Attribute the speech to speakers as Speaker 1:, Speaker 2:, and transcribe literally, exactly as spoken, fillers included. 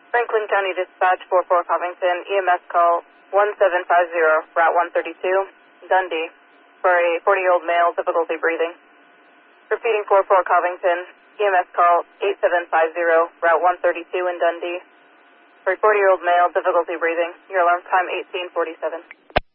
Speaker 1: Franklin County Dispatch four four Covington, E M S call one seven five zero, Route one thirty-two, Dundee, for a forty-year-old male, difficulty breathing. Repeating four four Covington, E M S call eight seven five zero, Route one thirty-two in Dundee, for a forty-year-old male, difficulty breathing. Your alarm time eighteen forty-seven.